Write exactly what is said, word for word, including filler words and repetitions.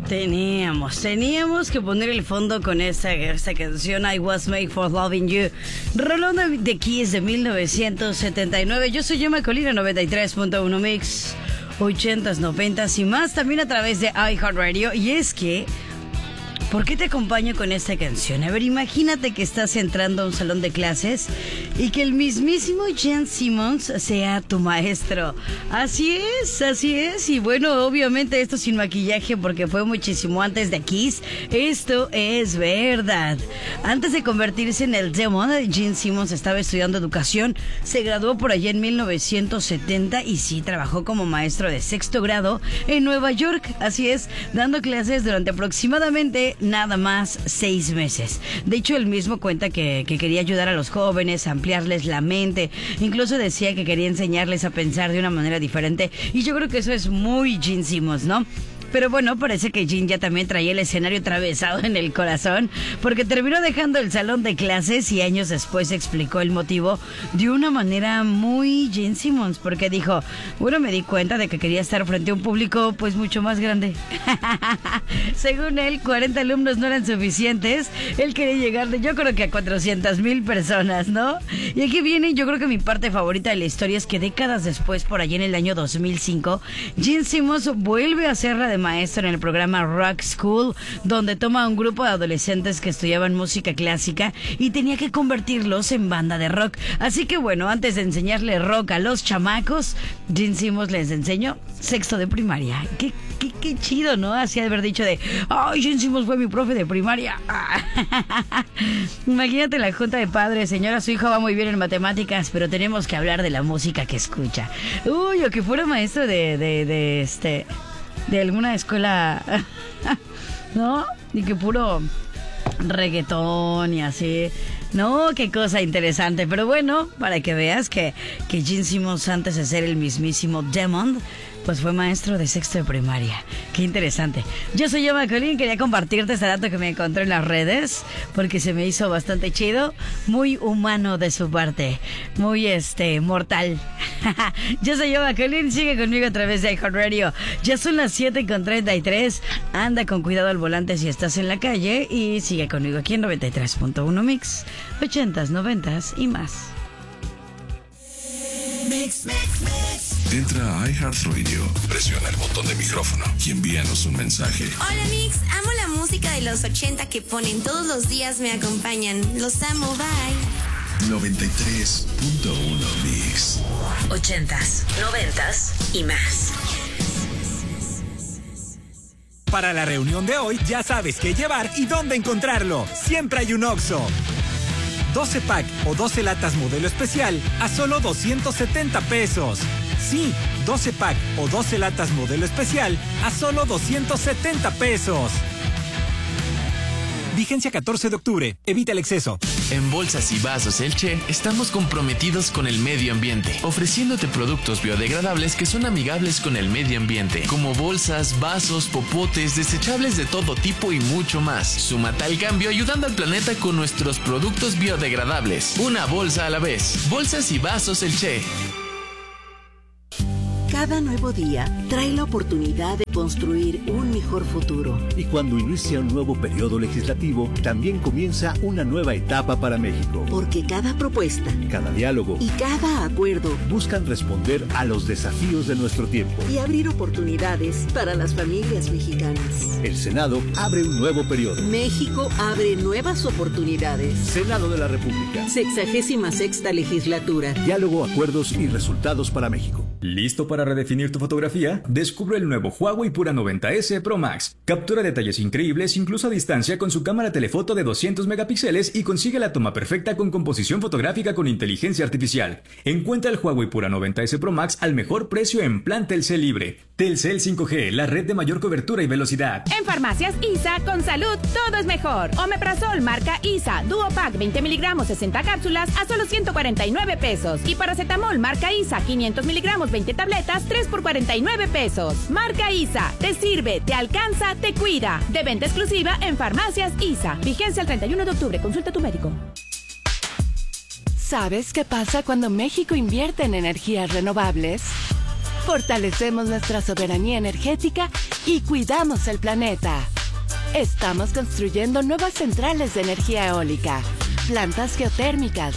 Teníamos, teníamos que poner el fondo con esta, esta canción I Was Made for Loving You. Rolón de, de Kiss de mil novecientos setenta y nueve. Yo soy Yoma Colina, noventa y tres punto uno Mix, ochentas, noventas y más, también a través de iHeartRadio. Y es que, ¿por qué te acompaño con esta canción? A ver, imagínate que estás entrando a un salón de clases y que el mismísimo Gene Simmons sea tu maestro. Así es, así es. Y bueno, obviamente esto sin maquillaje porque fue muchísimo antes de Kiss. Esto es verdad. Antes de convertirse en el Demon, Gene Simmons estaba estudiando educación. Se graduó por allá en mil novecientos setenta y sí, trabajó como maestro de sexto grado en Nueva York. Así es, dando clases durante aproximadamente nada más seis meses. De hecho, él mismo cuenta que, que quería ayudar a los jóvenes, ampliarles la mente. Incluso decía que quería enseñarles a pensar de una manera diferente. Y yo creo que eso es muy Gene Simmons, ¿no? Pero bueno, parece que Gene ya también traía el escenario atravesado en el corazón, porque terminó dejando el salón de clases y años después explicó el motivo de una manera muy Gene Simmons, porque dijo, bueno, me di cuenta de que quería estar frente a un público pues mucho más grande. Según él, cuarenta alumnos no eran suficientes. Él quería llegar de, yo creo que a cuatrocientas mil personas, ¿no? Y aquí viene, yo creo que mi parte favorita de la historia es que décadas después, por allí en el año dos mil cinco, Gene Simmons vuelve a hacerla de maestro en el programa Rock School, donde toma a un grupo de adolescentes que estudiaban música clásica y tenía que convertirlos en banda de rock. Así que bueno, antes de enseñarle rock a los chamacos, Gene Simmons les enseñó sexto de primaria. Qué, qué, qué chido, ¿no? Así de haber dicho de, ay, Gene Simmons fue mi profe de primaria. Imagínate la junta de padres, señora, su hijo va muy bien en matemáticas, pero tenemos que hablar de la música que escucha. Uy, o que fuera maestro de, de, de este... de alguna escuela, ¿no? Y que puro reggaetón y así. No, qué cosa interesante. Pero bueno, para que veas que, que Gene Simmons, antes de ser el mismísimo Demon, pues fue maestro de sexto de primaria. Qué interesante. Yo soy Yoma Colín, quería compartirte este dato que me encontré en las redes, porque se me hizo bastante chido. Muy humano de su parte. Muy, este, mortal. Yo soy Yoma Colín, sigue conmigo a través de iHeartRadio. Ya son las siete con treinta y tres. Anda con cuidado al volante si estás en la calle y sigue conmigo aquí en noventa y tres punto uno Mix, ochentas, noventas y más. Mix, mix, mix. Entra a iHeartRadio, presiona el botón de micrófono y envíanos un mensaje. Hola Mix, amo la música de los ochenta que ponen todos los días, me acompañan. Los amo, bye. noventa y tres punto uno Mix. Ochentas, noventas y más. Para la reunión de hoy ya sabes qué llevar y dónde encontrarlo. Siempre hay un Oxxo. doce pack o doce latas modelo especial a solo doscientos setenta pesos. Sí, doce pack o doce latas modelo especial a solo doscientos setenta pesos. Vigencia catorce de octubre. Evita el exceso. En Bolsas y Vasos El Che estamos comprometidos con el medio ambiente, ofreciéndote productos biodegradables que son amigables con el medio ambiente, como bolsas, vasos, popotes, desechables de todo tipo y mucho más. Súmate al cambio ayudando al planeta con nuestros productos biodegradables. Una bolsa a la vez. Bolsas y Vasos El Che. Cada nuevo día trae la oportunidad de construir un mejor futuro. Y cuando inicia un nuevo periodo legislativo, también comienza una nueva etapa para México. Porque cada propuesta, cada diálogo y cada acuerdo buscan responder a los desafíos de nuestro tiempo y abrir oportunidades para las familias mexicanas. El Senado abre un nuevo periodo. México abre nuevas oportunidades. Senado de la República. Sexagésima sexta legislatura. Diálogo, acuerdos y resultados para México. ¿Listo para redefinir tu fotografía? Descubre el nuevo Huawei Pura noventa ese Pro Max. Captura detalles increíbles incluso a distancia con su cámara telefoto de doscientos megapíxeles y consigue la toma perfecta con composición fotográfica con inteligencia artificial. Encuentra el Huawei Pura noventa ese Pro Max al mejor precio en plan Telcel Libre. Telcel cinco G, la red de mayor cobertura y velocidad. En Farmacias ISA, con salud, todo es mejor. Omeprazol, marca ISA, Duo Pack, veinte miligramos, sesenta cápsulas, a solo ciento cuarenta y nueve pesos. Y paracetamol, marca ISA, quinientos miligramos, veinte tabletas, tres por cuarenta y nueve pesos. Marca ISA, te sirve, te alcanza, te cuida. De venta exclusiva en Farmacias ISA. Vigencia el treinta y uno de octubre, consulta a tu médico. ¿Sabes qué pasa cuando México invierte en energías renovables? fortalecemos nuestra soberanía energética y cuidamos el planeta. Estamos construyendo nuevas centrales de energía eólica, plantas geotérmicas,